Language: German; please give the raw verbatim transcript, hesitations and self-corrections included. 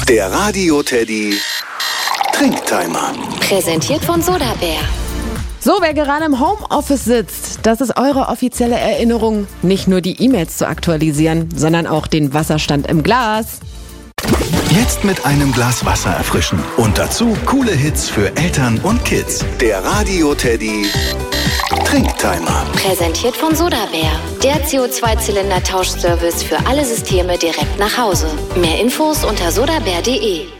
Der Radio Teddy Trinktimer. Präsentiert von Sodabär. So, wer gerade im Homeoffice sitzt, das ist eure offizielle Erinnerung, nicht nur die E-Mails zu aktualisieren, sondern auch den Wasserstand im Glas. Jetzt mit einem Glas Wasser erfrischen. Und dazu coole Hits für Eltern und Kids. Der Radio Teddy Trinktimer. Präsentiert von Sodabär. Der C O zwei Zylinder Tauschservice für alle Systeme direkt nach Hause. Mehr Infos unter sodabär punkt de.